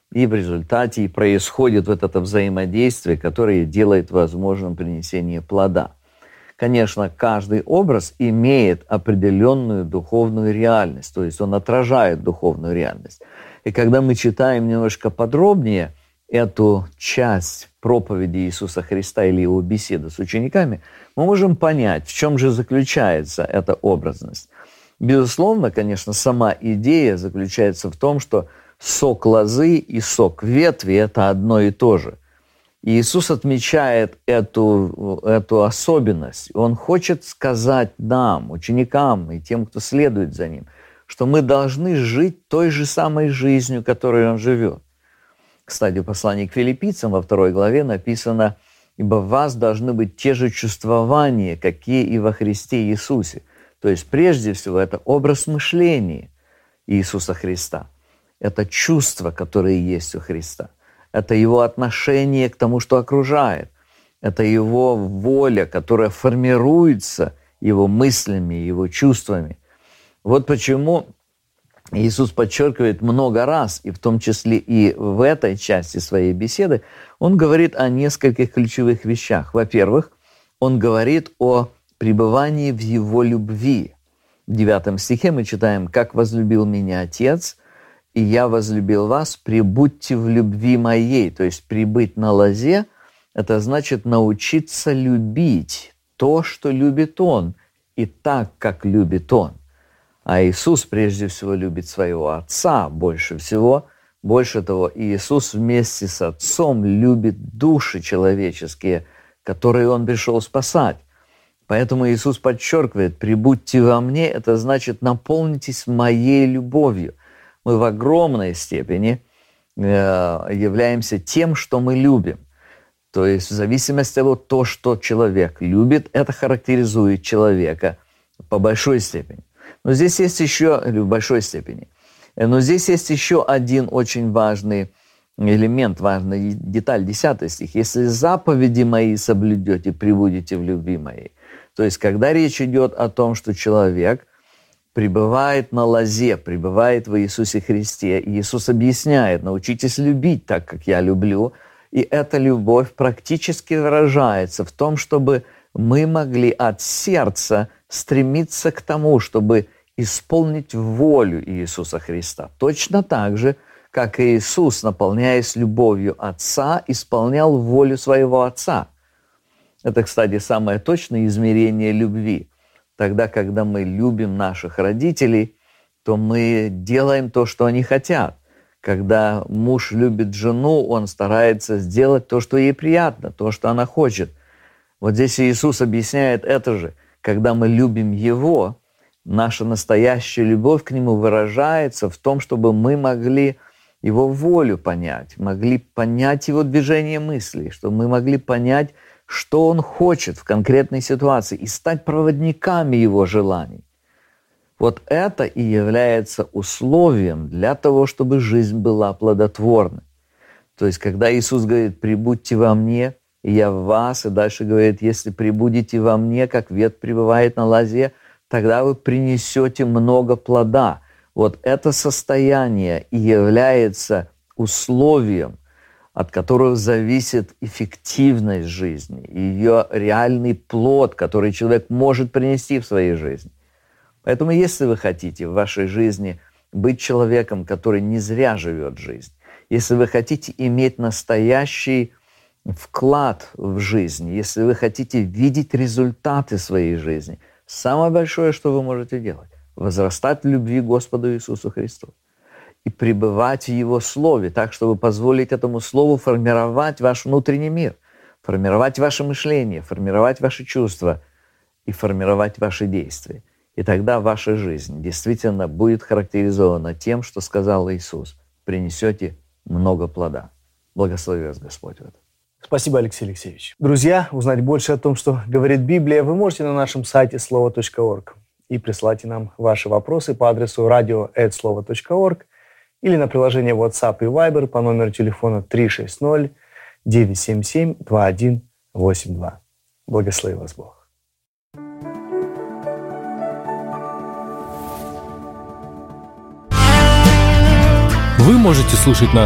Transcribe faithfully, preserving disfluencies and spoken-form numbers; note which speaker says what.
Speaker 1: И в результате и происходит вот это взаимодействие, которое делает возможным принесение плода. Конечно, каждый образ имеет определенную духовную реальность, то есть он отражает духовную реальность. И когда мы читаем немножко подробнее эту часть проповеди Иисуса Христа или его беседы с учениками, мы можем понять, в чем же заключается эта образность. Безусловно, конечно, сама идея заключается в том, что сок лозы и сок ветви – это одно и то же. И Иисус отмечает эту, эту особенность. Он хочет сказать нам, ученикам и тем, кто следует за Ним, что мы должны жить той же самой жизнью, которой Он живет. Кстати, в послании к Филиппийцам во второй главе написано: «Ибо в вас должны быть те же чувствования, какие и во Христе Иисусе». То есть, прежде всего, это образ мышления Иисуса Христа. Это чувства, которые есть у Христа. Это Его отношение к тому, что окружает. Это Его воля, которая формируется Его мыслями, Его чувствами. Вот почему Иисус подчеркивает много раз, и в том числе и в этой части своей беседы, Он говорит о нескольких ключевых вещах. Во-первых, Он говорит о пребывании в Его любви. В девятом стихе мы читаем: «Как возлюбил меня Отец, и я возлюбил вас, пребудьте в любви моей». То есть прибыть на лозе – это значит научиться любить то, что любит Он, и так, как любит Он. А Иисус прежде всего любит своего Отца больше всего. Больше того, Иисус вместе с Отцом любит души человеческие, которые Он пришел спасать. Поэтому Иисус подчеркивает: «Прибудьте во мне» – это значит наполнитесь моей любовью. Мы в огромной степени являемся тем, что мы любим. То есть в зависимости от того, то, что человек любит, это характеризует человека по большой степени. Но здесь есть еще, в большой степени, но здесь есть еще один очень важный элемент, важная деталь, десятый стих. «Если заповеди мои соблюдете, пребудете в любви моей». То есть, когда речь идет о том, что человек пребывает на лозе, пребывает в Иисусе Христе, и Иисус объясняет: научитесь любить так, как я люблю, и эта любовь практически выражается в том, чтобы мы могли от сердца стремиться к тому, чтобы исполнить волю Иисуса Христа. Точно так же, как и Иисус, наполняясь любовью Отца, исполнял волю своего Отца. Это, кстати, самое точное измерение любви. Тогда, когда мы любим наших родителей, то мы делаем то, что они хотят. Когда муж любит жену, он старается сделать то, что ей приятно, то, что она хочет. Вот здесь Иисус объясняет это же. Когда мы любим Его, наша настоящая любовь к Нему выражается в том, чтобы мы могли Его волю понять, могли понять Его движение мыслей, чтобы мы могли понять, что Он хочет в конкретной ситуации, и стать проводниками Его желаний. Вот это и является условием для того, чтобы жизнь была плодотворной. То есть, когда Иисус говорит: «Прибудьте во мне, и я в вас», и дальше говорит: «Если прибудете во мне, как ветвь пребывает на лозе, тогда вы принесете много плода». Вот это состояние и является условием, от которого зависит эффективность жизни, ее реальный плод, который человек может принести в своей жизни. Поэтому, если вы хотите в вашей жизни быть человеком, который не зря живет жизнь, если вы хотите иметь настоящий вклад в жизнь, если вы хотите видеть результаты своей жизни, самое большое, что вы можете делать – возрастать в любви к Господу Иисусу Христу и пребывать в Его Слове, так, чтобы позволить этому Слову формировать ваш внутренний мир, формировать ваше мышление, формировать ваши чувства и формировать ваши действия. И тогда ваша жизнь действительно будет характеризована тем, что сказал Иисус: «Принесете много плода». Благослови вас Господь в этом.
Speaker 2: Спасибо, Алексей Алексеевич. Друзья, узнать больше о том, что говорит Библия, вы можете на нашем сайте слово точка орг. И присылайте нам ваши вопросы по адресу радио эт слово точка орг или на приложение WhatsApp и Viber по номеру телефона три шесть ноль девять семь семь два один восемь два. Благослови вас Бог.
Speaker 3: Вы можете слушать нас